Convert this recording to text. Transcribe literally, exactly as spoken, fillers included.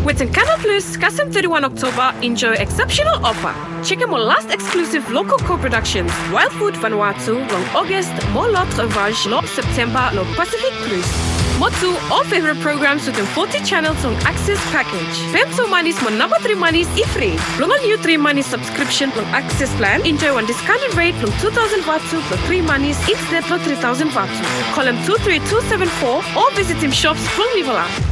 Within Canal Plus, Kasem thirty-first October, enjoy exceptional offer. Check out my last exclusive local co-productions, Wild Food Vanuatu, long August, more L'Autre Vage, long September, long Pacific Cruise. Motu, all favorite programs within forty channels on Access Package. Femto Manis, my number three Manis, E-Free. Long on new three Manis subscription on Access Plan. Enjoy one discounted rate from two thousand Vatu for three Manis instead of three thousand Vatu. Call him two three two seven four or visit him shops from Livola.